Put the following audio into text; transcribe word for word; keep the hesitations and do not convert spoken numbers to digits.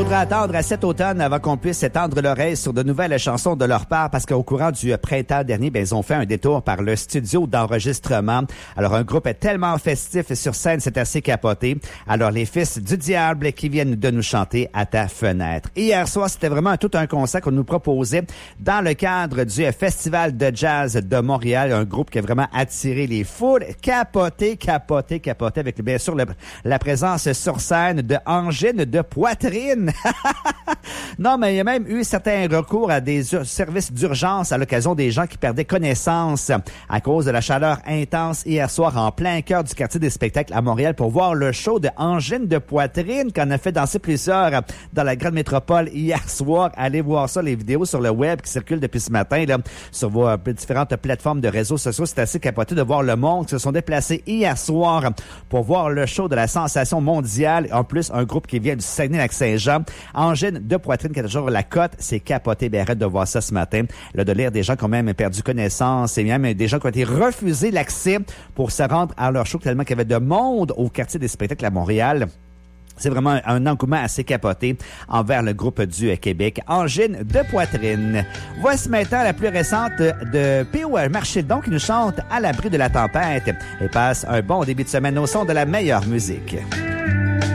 faudra attendre à cet automne avant qu'on puisse étendre l'oreille sur de nouvelles chansons de leur part parce qu'au courant du printemps dernier, ben, ils ont fait un détour par le studio d'enregistrement. Alors, un groupe est tellement festif sur scène, c'est assez capoté. Alors, les fils du diable qui viennent de nous chanter à ta fenêtre. Hier soir, c'était vraiment tout un concert qu'on nous proposait dans le cadre du Festival de jazz de Montréal. Un groupe qui a vraiment attiré les foules. Capoté, capoté, capoté avec bien sûr le, la présence sur scène de angines de poitrine. Non, mais il y a même eu certains recours à des services d'urgence à l'occasion des gens qui perdaient connaissance à cause de la chaleur intense hier soir en plein cœur du quartier des spectacles à Montréal pour voir le show de angines de poitrine qu'on a fait danser plusieurs dans la grande métropole hier soir. Allez voir ça, les vidéos sur le web qui circulent depuis ce matin là, sur vos euh, différentes plateformes de réseaux sociaux. C'est assez capoté de voir le monde qui se sont déplacés hier soir pour voir le show de la sensation mondiale. En plus, un groupe qui vient du Saguenay-Lac-Saint-Jean. Angine de poitrine qui a toujours la cote. C'est capoté. Ben, arrête de voir ça ce matin. Là, de lire des gens qui ont même perdu connaissance et même des gens qui ont été refusés l'accès pour se rendre à leur show tellement qu'il y avait de monde au quartier des spectacles à Montréal. C'est vraiment un engouement assez capoté envers le groupe du Québec, Angine de poitrine. Voici maintenant la plus récente de P O Marchildon qui nous chante À l'abri de la tempête et passe un bon début de semaine au son de la meilleure musique.